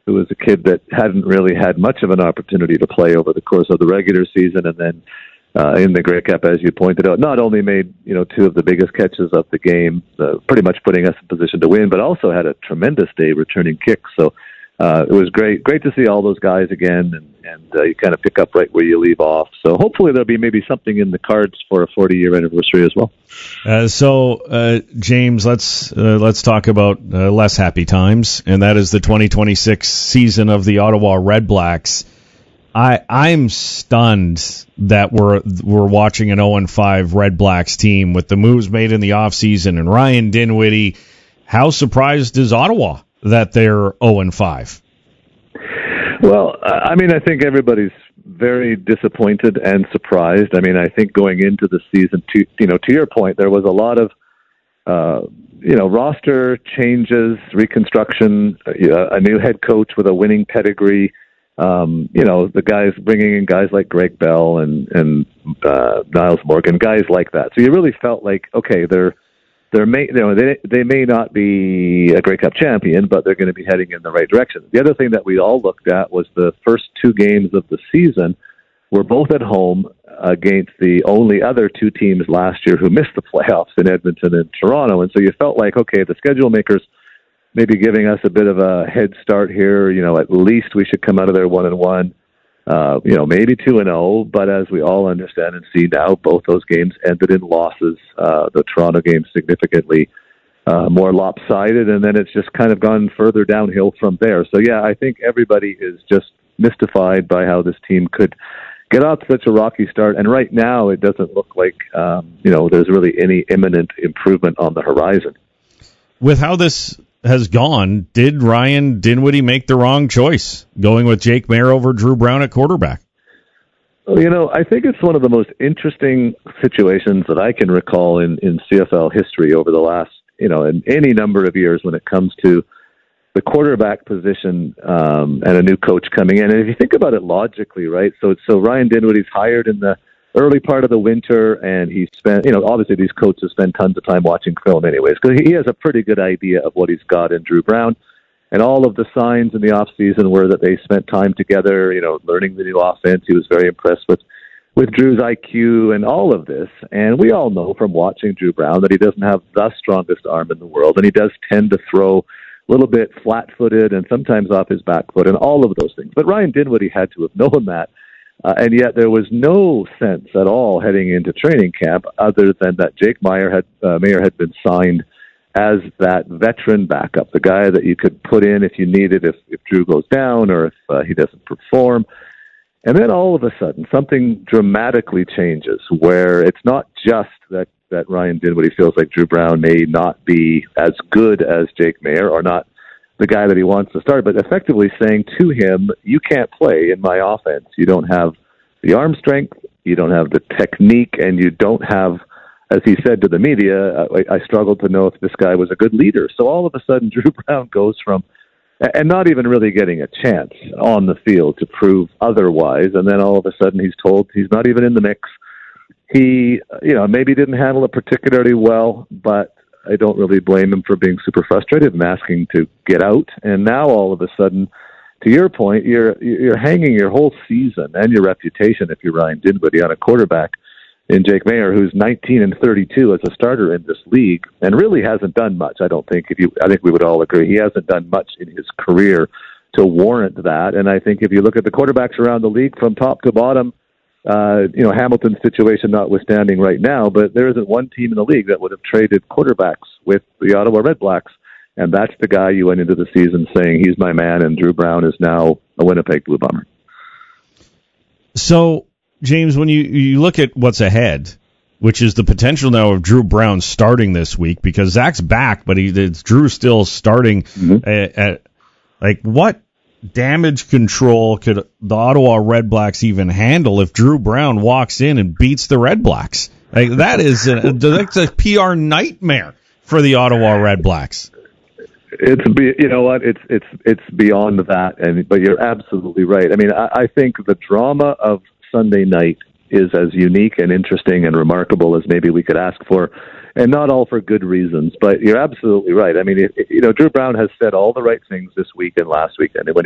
who was a kid that hadn't really had much of an opportunity to play over the course of the regular season, and then in the Grey Cup, as you pointed out, not only made two of the biggest catches of the game, pretty much putting us in position to win, but also had a tremendous day returning kicks. So it was great to see all those guys again, and you kind of pick up right where you leave off. So hopefully there'll be maybe something in the cards for a 40-year anniversary as well. So James, let's talk about less happy times, and that is the 2026 season of the Ottawa Red Blacks. I'm stunned that we're watching an 0-5 Red Blacks team with the moves made in the offseason and Ryan Dinwiddie. How surprised is Ottawa that they're 0-5? Well, I think everybody's very disappointed and surprised. I think going into the season, to your point, there was a lot of roster changes, reconstruction, a new head coach with a winning pedigree. The guys bringing in guys like Greg Bell and Niles Morgan, guys like that. So you really felt like, okay, they may not be a Grey Cup champion, but they're going to be heading in the right direction. The other thing that we all looked at was the first two games of the season were both at home against the only other two teams last year who missed the playoffs in Edmonton and Toronto. And so you felt like, okay, the schedule makers maybe giving us a bit of a head start here. At least we should come out of there 1-1. Maybe 2-0, but as we all understand and see now, both those games ended in losses. The Toronto game significantly more lopsided, and then it's just kind of gone further downhill from there. So, yeah, I think everybody is just mystified by how this team could get off to such a rocky start. And right now, it doesn't look like, there's really any imminent improvement on the horizon. With how this has gone, did Ryan Dinwiddie make the wrong choice going with Jake Maier over Drew Brown at quarterback? Well, I think it's one of the most interesting situations that I can recall in CFL history over the last, in any number of years when it comes to the quarterback position and a new coach coming in. And if you think about it logically, right? So Ryan Dinwiddie's hired in the early part of the winter, and he spent, obviously these coaches spend tons of time watching film anyways, because he has a pretty good idea of what he's got in Drew Brown. And all of the signs in the off season were that they spent time together, learning the new offense. He was very impressed with Drew's IQ and all of this. And we all know from watching Drew Brown that he doesn't have the strongest arm in the world, and he does tend to throw a little bit flat-footed and sometimes off his back foot and all of those things. But Ryan Dinwiddie had to have known that. And yet there was no sense at all heading into training camp other than that Jake Maier had been signed as that veteran backup, the guy that you could put in if you needed, if Drew goes down or if he doesn't perform. And then all of a sudden, something dramatically changes where it's not just that Ryan Dinwiddie feels like Drew Brown may not be as good as Jake Maier or not the guy that he wants to start, but effectively saying to him, you can't play in my offense. You don't have the arm strength, you don't have the technique, and you don't have, as he said to the media, I struggled to know if this guy was a good leader. So all of a sudden, Drew Brown goes from, and not even really getting a chance on the field to prove otherwise, and then all of a sudden he's told he's not even in the mix. He, maybe didn't handle it particularly well, but I don't really blame him for being super frustrated and asking to get out. And now all of a sudden, to your point, you're hanging your whole season and your reputation, if you're Ryan Dinwiddie, on a quarterback in Jake Maier, who's 19-32 as a starter in this league and really hasn't done much. I think we would all agree he hasn't done much in his career to warrant that. And I think if you look at the quarterbacks around the league from top to bottom, Hamilton's situation notwithstanding right now, but there isn't one team in the league that would have traded quarterbacks with the Ottawa Red Blacks, and that's the guy you went into the season saying he's my man, and Drew Brown is now a Winnipeg Blue Bomber. So, James, when you look at what's ahead, which is the potential now of Drew Brown starting this week, because Zach's back, but it's Drew still starting what damage control could the Ottawa Red Blacks even handle if Drew Brown walks in and beats the Red Blacks? That's a PR nightmare for the Ottawa Red Blacks. It's beyond that, but you're absolutely right. I think the drama of Sunday night is as unique and interesting and remarkable as maybe we could ask for, and not all for good reasons. But you're absolutely right. Drew Brown has said all the right things this week and last week, and when